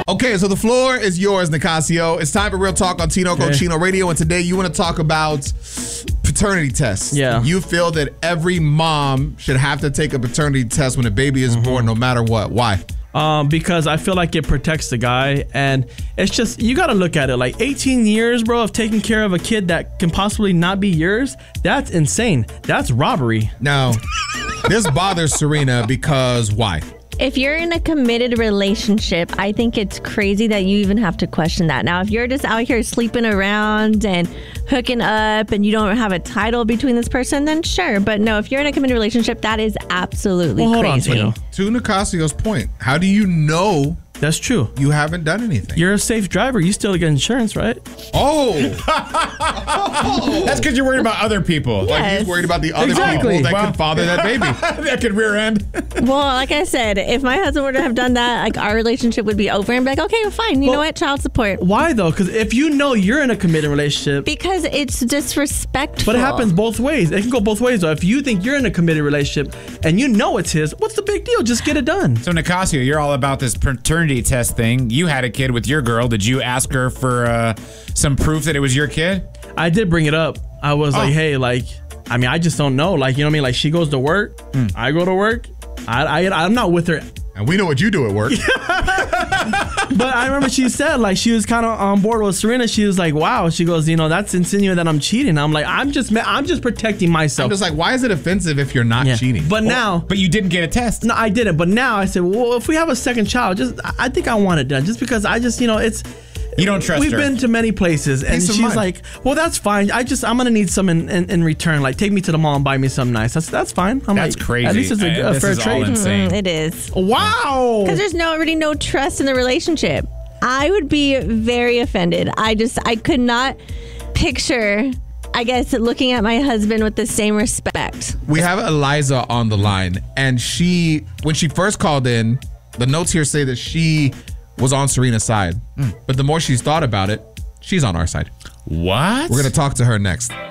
Okay, so the floor is yours, Nicasio. It's time for Real Talk on Tinoco Chino Radio, and today you want to talk about paternity tests. Yeah. You feel that every mom should have to take a paternity test when a baby is born, no matter what. Why? Because I feel like it protects the guy, and it's just, you got to look at it like 18 years, bro, of taking care of a kid that can possibly not be yours. That's insane. That's robbery. Now, this bothers Serena because why? If you're in a committed relationship, I think it's crazy that you even have to question that. Now, if you're just out here sleeping around and hooking up and you don't have a title between this person, then sure. But no, if you're in a committed relationship, that is absolutely crazy. Hold on, To Nicasio's point, how do you know that's true? You haven't done anything. You're a safe driver. You still get insurance, right? Oh. That's because you're worried about other people. Yes. Like he's worried about the other people that could father that baby. That could rear end. Well, like I said, if my husband were to have done that, like our relationship would be over and be like, okay, well, fine. You know what? Child support. Why though? Because if you know you're in a committed relationship. Because it's disrespectful. But it happens both ways. It can go both ways though. If you think you're in a committed relationship and you know it's his, what's the big deal? Just get it done. So Nicasio, you're all about this paternity test thing. You had a kid with your girl. Did you ask her for some proof that it was your kid? I did bring it up. I was like, hey, like, I mean, I just don't know. Like, you know what I mean? Like, she goes to work. I go to work. I'm not with her. And we know what you do at work. But I remember she said, like, she was kind of on board with Serena. She was like, wow. She goes, you know, that's insinuating that I'm cheating. I'm like, I'm just protecting myself. I'm just like, why is it offensive if you're not cheating? But now. But you didn't get a test. No, I didn't. But now I said, well, if we have a second child, I think I want it done. Just because I just, you know, it's. You don't trust We've her. been to many places, and she's like, well, that's fine. I'm gonna need some in return. Like, take me to the mall and buy me something nice. That's fine. That's like, crazy. At least it's a fair trade. It is. Wow. Because there's already no trust in the relationship. I would be very offended. I could not picture, I guess, looking at my husband with the same respect. We have Eliza on the line, and when she first called in, the notes here say that she was on Serena's side. But the more she's thought about it, she's on our side. What? We're going to talk to her next.